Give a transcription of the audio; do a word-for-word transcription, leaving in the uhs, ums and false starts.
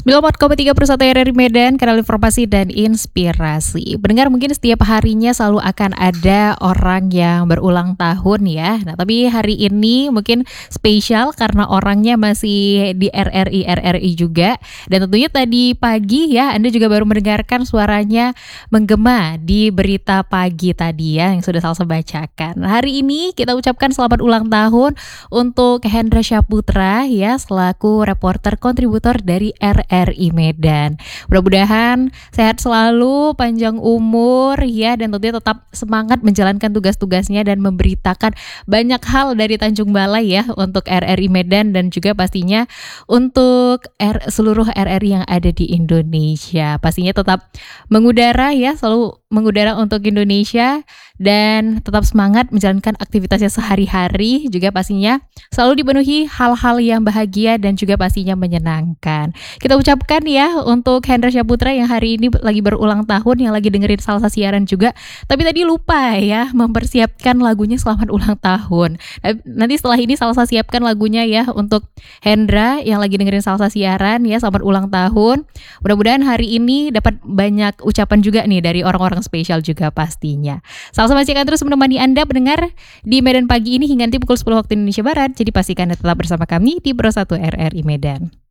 Billboard Kompas tiga puluh satu R R I Medan, kanal informasi dan inspirasi. Pendengar, mungkin setiap harinya selalu akan ada orang yang berulang tahun ya. Nah, tapi hari ini mungkin spesial karena orangnya masih di R R I R R I juga. Dan tentunya tadi pagi ya, Anda juga baru mendengarkan suaranya menggema di berita pagi tadi ya yang sudah Salsa bacakan. Nah, hari ini kita ucapkan selamat ulang tahun untuk Hendra Syaputra ya, selaku reporter kontributor dari R R I Medan. Mudah-mudahan sehat selalu, panjang umur ya, dan tentunya tetap semangat menjalankan tugas-tugasnya dan memberitakan banyak hal dari Tanjung Balai ya untuk R R I Medan dan juga pastinya untuk R, seluruh R R I yang ada di Indonesia. Pastinya tetap mengudara ya, selalu mengudara untuk Indonesia dan tetap semangat menjalankan aktivitasnya sehari-hari, juga pastinya selalu dipenuhi hal-hal yang bahagia dan juga pastinya menyenangkan. Kita ucapkan ya untuk Hendra Syaputra yang hari ini lagi berulang tahun, yang lagi dengerin Salsa siaran juga, tapi tadi lupa ya mempersiapkan lagunya selamat ulang tahun. Nanti setelah ini Salsa siapkan lagunya ya untuk Hendra yang lagi dengerin Salsa siaran ya, selamat ulang tahun. Mudah-mudahan hari ini dapat banyak ucapan juga nih dari orang-orang spesial juga pastinya. Salsa masih akan terus menemani Anda pendengar di Medan pagi ini hingga nanti pukul sepuluh waktu Indonesia Barat. Jadi pastikan Anda tetap bersama kami di Pro satu R R I Medan.